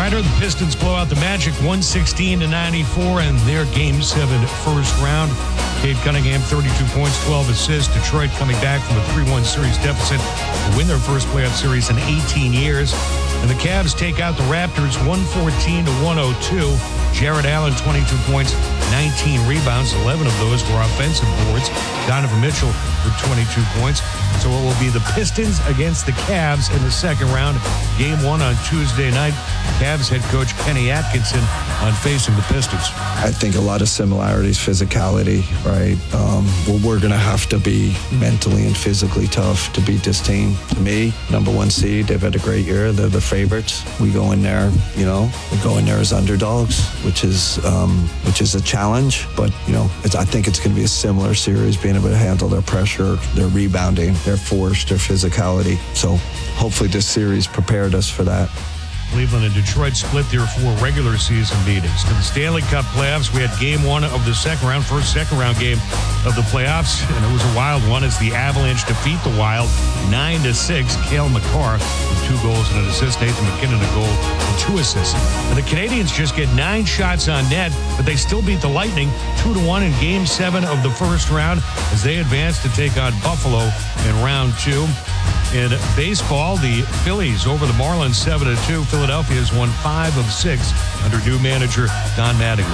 doubleheader. The Pistons blow out the Magic 116-94 in their Game 7 first round. Cade Cunningham, 32 points, 12 assists. Detroit coming back from a 3-1 series deficit to win their first playoff series in 18 years. And the Cavs take out the Raptors 114-102. Jared Allen, 22 points, 19 rebounds. 11 of those were offensive boards. Donovan Mitchell with 22 points. So it will be the Pistons against the Cavs in the second round. Game 1 on Tuesday night. Cavs head coach Kenny Atkinson on facing the Pistons. I think a lot of similarities, physicality, right? We're going to have to be mentally and physically tough to beat this team. To me, number 1 seed, they've had a great year. They're the favorites. We go in there, we go in there as underdogs, which is a challenge. But, I think it's going to be a similar series, being able to handle their pressure, their rebounding, their force, their physicality. So hopefully this series prepared us for that. Cleveland and Detroit split their 4 regular season meetings. To the Stanley Cup playoffs, we had game 1 of the second round game of the playoffs, and it was a wild one as the Avalanche defeat the Wild 9-6. Cale Makar with 2 goals and an assist. Nathan McKinnon a goal and 2 assists. And the Canadiens just get 9 shots on net, but they still beat the Lightning 2-1 in game 7 of the first round as they advance to take on Buffalo in round 2. In baseball, the Phillies over the Marlins 7-2. Philadelphia has won 5 of 6 under new manager Don Mattingly.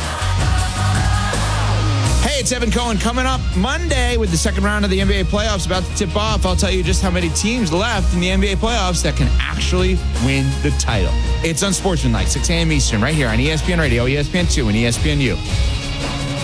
Hey, it's Evan Cohen coming up Monday with the second round of the NBA playoffs about to tip off. I'll tell you just how many teams left in the NBA playoffs that can actually win the title. It's Unsportsmanlike, 6 a.m. Eastern, right here on ESPN Radio, ESPN2, and ESPNU.